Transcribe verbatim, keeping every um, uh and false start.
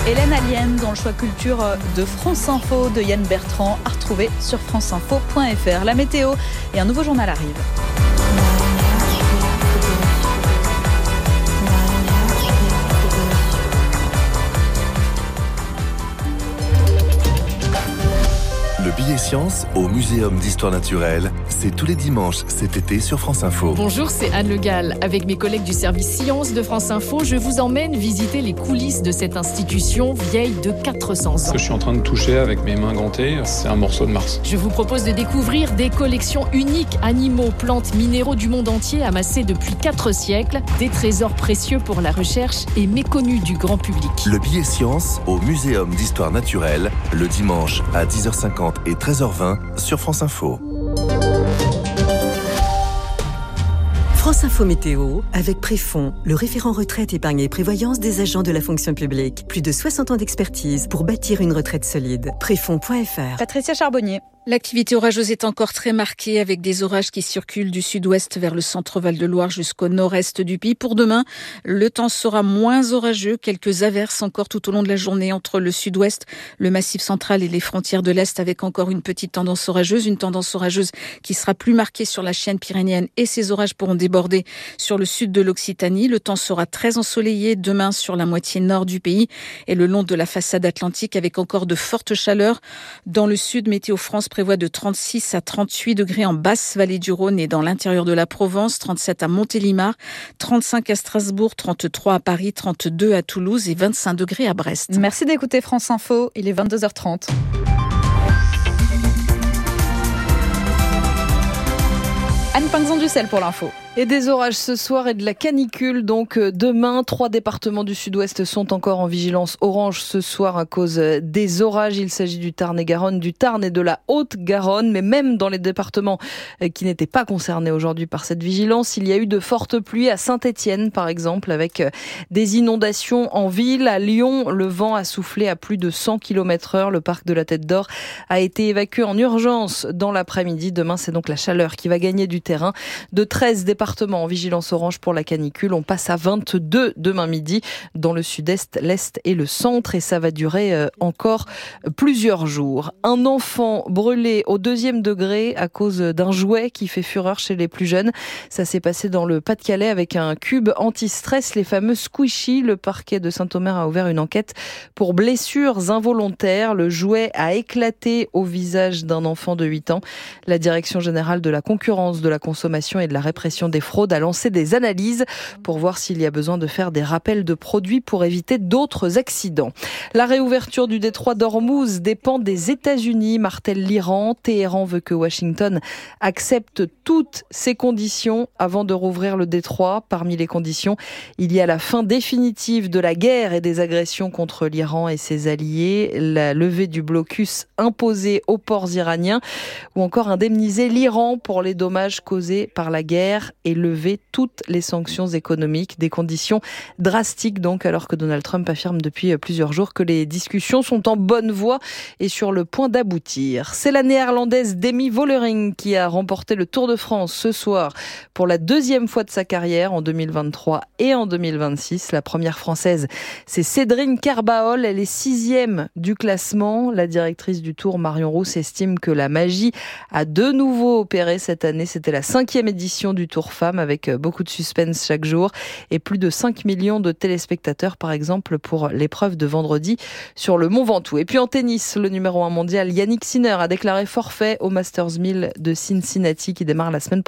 Hélène Allienne dans le choix culture de France Info de Yann Bertrand à retrouver sur franceinfo point f r. La météo et un nouveau journal arrive. Le billet science au Muséum d'Histoire Naturelle, c'est tous les dimanches cet été sur France Info. Bonjour, c'est Anne Le Gall. Avec mes collègues du service Sciences de France Info, je vous emmène visiter les coulisses de cette institution vieille de quatre cents ans. Ce que je suis en train de toucher avec mes mains gantées, c'est un morceau de Mars. Je vous propose de découvrir des collections uniques, animaux, plantes, minéraux du monde entier amassés depuis quatre siècles, des trésors précieux pour la recherche et méconnus du grand public. Le billet science au Muséum d'Histoire Naturelle, le dimanche à dix heures cinquante et treize heures vingt sur France Info. France Info Météo, avec Préfond, le référent retraite, épargne et prévoyance des agents de la fonction publique. Plus de soixante ans d'expertise pour bâtir une retraite solide. Préfond point f r. Patricia Charbonnier. L'activité orageuse est encore très marquée avec des orages qui circulent du sud-ouest vers le centre Val-de-Loire jusqu'au nord-est du pays. Pour demain, le temps sera moins orageux. Quelques averses encore tout au long de la journée entre le sud-ouest, le massif central et les frontières de l'est avec encore une petite tendance orageuse. Une tendance orageuse qui sera plus marquée sur la chaîne pyrénéenne et ces orages pourront déborder sur le sud de l'Occitanie. Le temps sera très ensoleillé demain sur la moitié nord du pays et le long de la façade atlantique avec encore de fortes chaleurs. Dans le sud, Météo France prévoit de trente-six à trente-huit degrés en basse vallée du Rhône et dans l'intérieur de la Provence, trente-sept à Montélimar, trente-cinq à Strasbourg, trente-trois à Paris, trente-deux à Toulouse et vingt-cinq degrés à Brest. Merci d'écouter France Info, il est vingt-deux heures trente. Anne Pinxon-Ducel pour l'info. Et des orages ce soir et de la canicule. Donc demain, trois départements du sud-ouest sont encore en vigilance orange ce soir à cause des orages. Il s'agit du Tarn-et-Garonne, du Tarn et de la Haute-Garonne. Mais même dans les départements qui n'étaient pas concernés aujourd'hui par cette vigilance, il y a eu de fortes pluies à Saint-Étienne, par exemple, avec des inondations en ville. À Lyon, le vent a soufflé à plus de cent kilomètres heure. Le parc de la Tête d'Or a été évacué en urgence dans l'après-midi. Demain, c'est donc la chaleur qui va gagner du terrain. De treize départements en vigilance orange pour la canicule. On passe à vingt-deux demain midi dans le sud-est, l'est et le centre et ça va durer encore plusieurs jours. Un enfant brûlé au deuxième degré à cause d'un jouet qui fait fureur chez les plus jeunes. Ça s'est passé dans le Pas-de-Calais avec un cube anti-stress, les fameux squishy. Le parquet de Saint-Omer a ouvert une enquête pour blessures involontaires. Le jouet a éclaté au visage d'un enfant de huit ans. La Direction générale de la concurrence, de la consommation et de la répression des fraudes a lancé des analyses pour voir s'il y a besoin de faire des rappels de produits pour éviter d'autres accidents. La réouverture du détroit d'Ormuz dépend des États-Unis, martèle l'Iran. Téhéran veut que Washington accepte toutes ces conditions avant de rouvrir le détroit. Parmi les conditions, il y a la fin définitive de la guerre et des agressions contre l'Iran et ses alliés, la levée du blocus imposé aux ports iraniens ou encore indemniser l'Iran pour les dommages causés par la guerre et lever toutes les sanctions économiques, des conditions drastiques donc, alors que Donald Trump affirme depuis plusieurs jours que les discussions sont en bonne voie et sur le point d'aboutir. C'est la néerlandaise Demi Vollering qui a remporté le Tour de France ce soir pour la deuxième fois de sa carrière en deux mille vingt-trois et en deux mille vingt-six. La première française, c'est Cédrine Kerbaol, elle est sixième du classement. La directrice du Tour, Marion Rousse, estime que la magie a de nouveau opéré cette année. C'était la cinquième édition du Tour Femmes avec beaucoup de suspense chaque jour et plus de cinq millions de téléspectateurs par exemple pour l'épreuve de vendredi sur le Mont Ventoux. Et puis en tennis, le numéro un mondial Yannick Sinner a déclaré forfait au Masters mille de Cincinnati qui démarre la semaine prochaine.